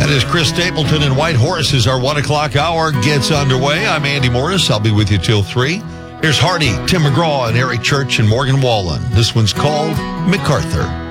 That is Chris Stapleton and White Horse as our 1 o'clock hour gets underway. I'm Andy Morris. I'll be with you till 3. Here's Hardy, Tim McGraw, and Eric Church and Morgan Wallen. This one's called MacArthur.